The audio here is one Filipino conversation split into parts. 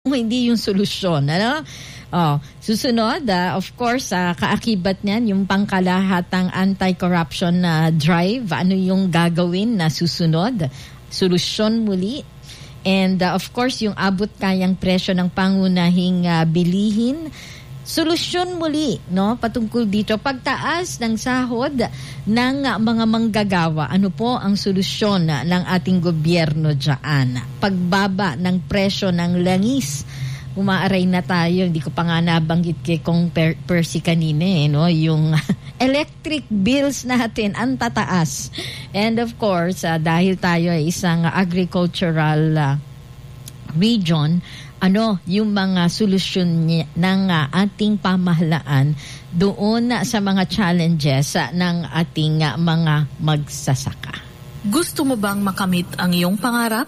hindi yung solusyon, ano? Susunod, of course, kaakibat niyan yung pangkalahatang anti-corruption drive. Ano yung gagawin na susunod? Solusyon muli. And of course, yung abot kayang presyo ng pangunahing bilihin. Solusyon muli, no? Patungkol dito, pagtaas ng sahod ng mga manggagawa. Ano po ang solusyon ng ating gobyerno dyan? Pagbaba ng presyo ng langis. Umaaray na tayo, hindi ko pa nga nabanggit kay Kong Percy kanina, no? Yung electric bills natin ang tataas. And of course, dahil tayo ay isang agricultural region, yung mga solusyon ng ating pamahalaan doon sa mga challenges ng ating mga magsasaka. Gusto mo bang makamit ang iyong pangarap?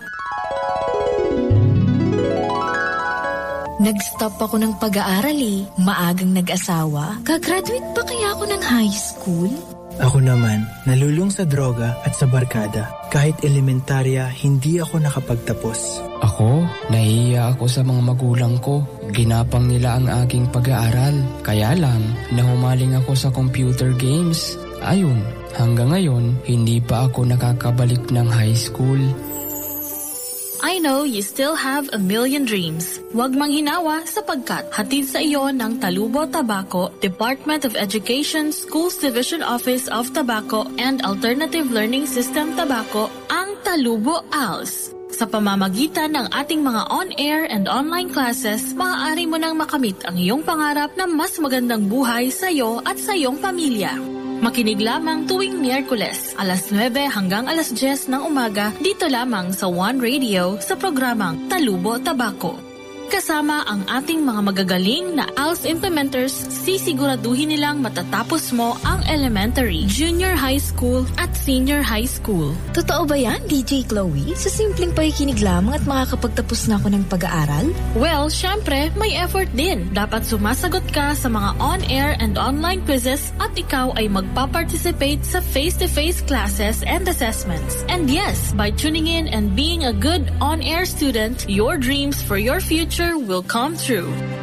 Nag-stop ako ng pag-aaral Maagang nag-asawa. Gagraduate pa kaya ako ng high school? Ako naman, nalulung sa droga at sa barkada. Kahit elementarya, hindi ako nakapagtapos. Ako, nahihiya ako sa mga magulang ko. Ginapang nila ang aking pag-aaral. Kaya lang, nahumaling ako sa computer games. Ayun, hanggang ngayon, hindi pa ako nakakabalik ng high school. I know you still have a million dreams. Huwag manghinawa sapagkat hatid sa iyo ng Talubo Tobacco, Department of Education, Schools Division Office of Tobacco and Alternative Learning System Tobacco ang Talubo ALS. Sa pamamagitan ng ating mga on-air and online classes, maaari mo nang makamit ang iyong pangarap na mas magandang buhay sa iyo at sa iyong pamilya. Makinig lamang tuwing Miyerkules, alas 9 hanggang alas 10 ng umaga, dito lamang sa One Radio sa programang Talubo Tobacco. Kasama ang ating mga magagaling na ALS implementers, sisiguraduhin nilang matatapos mo ang elementary, junior high school at senior high school. Totoo ba yan, DJ Chloe? Sa simpleng pakikinig lamang at makakapagtapos na ako ng pag-aaral? Well, syempre, may effort din. Dapat sumasagot ka sa mga on-air and online quizzes at ikaw ay magpa-participate sa face-to-face classes and assessments. And yes, by tuning in and being a good on-air student, your dreams for your future will come true.